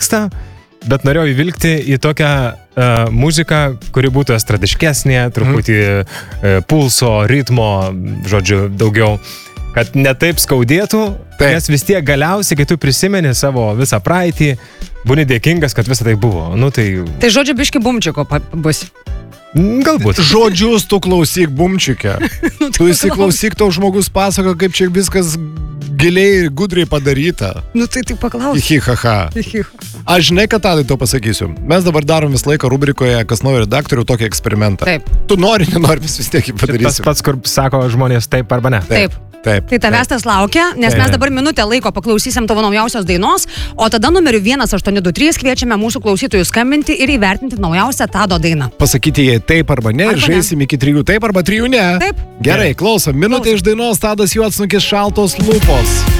vyksta, bet norėjau įvilgti į tokią muziką, kuri būtų estradiškesnė, truputį pulso, ritmo, žodžiu, daugiau, kad netaip skaudėtų, nes vis tiek galiausiai, kai tu prisimeni savo visą praeitį, būni dėkingas, kad visą tai buvo. Nu, tai žodžiu, biški bumčiko bus. Galbūt. Žodžius tu klausyk bumčikę. Tu įsiklausyk, tau žmogus pasako, kaip čia viskas giliai ir gudriai padaryta. Nu tai tik paklausyk. Ihihaha. Aš žinai, kad tadai to pasakysiu. Mes dabar darom vis laiką rubrikoje, kas naujo redaktorių, tokį eksperimentą. Taip. Tu nori, nenori, vis tiek jį padarysim. Tas pats, kur sako žmonės taip arba ne. Taip. Taip. Tai tavęs tas laukia, nes mes dabar minutę laiko paklausysim tavo naujausios dainos, o tada numeriu 1823 kviečiame mūsų klausytojų skambinti ir įvertinti naujausią Tado dainą. Pasakyti jai taip arba ne, ir žaisim iki 3 taip arba 3 ne. Taip. Gerai, klausom. Minutė iš dainos Tadas Juodsnukis, Šaltos lūpos.